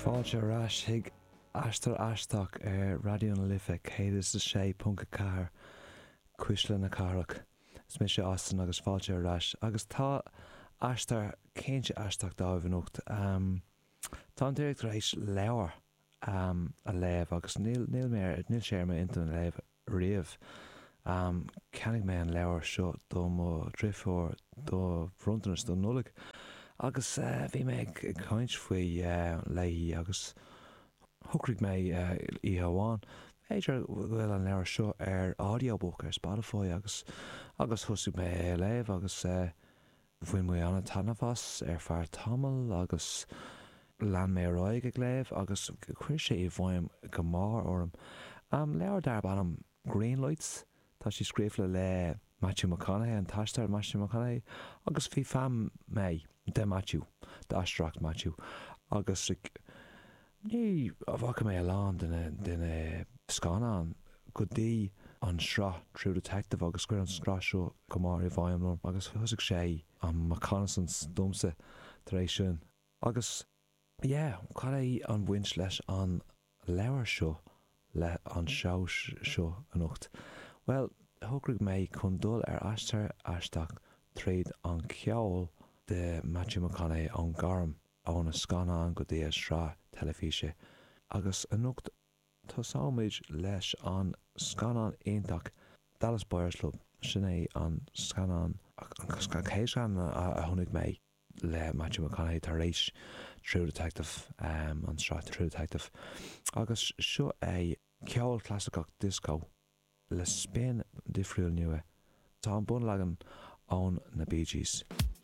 Fáilte arás hiag astar aisteach Radio na Lifa 106.4 Cuisle na Carach. Is mé sé Austin agus fáilte arás. Agus tá astar céinte aisteach dá bhanocht. Tá an deireacht rééis leabhar a léamh agus níl sé mé inta an léamh riamh. Ceannig mé an leabhar seo do mo drifór do frontanas do nullag. Agus bhí mé caint faoi leí agus thugraigh mé i Hamháin. Féidir bhfuil an leabhar seo audiobook Spotify agus thosaigh mé léamh agus bhain mé anna tanafas fear tamil agus lean mé roiig ag léamh agus chuir sé I bhaim go mar orm. Leabhar dar bannam Greenlights, tá sí scríomhla le Matthew McConaughey an taistar Matthew McConaughey agus bhí fam mé de Matthew, de astracht Matthew agus ní a bhacha mé lán den scanán go dtí an sra True Detective agus cuir an sra seo go mar I bhaim lorm agus thusaigh sé an McConaughey's dumsa tar éis sin agus cad é an bhaint leis an leabhar seo le an seó seo an ucht. Well, thugraigh mé chun dul astar aisteach tríd an ceol de Matthew McConaughey an garm ón na scanán go dtí srá telefíse. Agus an ucht tosáid leis an scanán aontaach Dallas Buyers Club sin é an scanán chéis gan a thunig mé le Matthew McConaughey tar éis True Detective an srá True Detective. Agus seo é ceol clásicach disco le spin difriúil nua. Tá an bun legan ón na Bee Gees.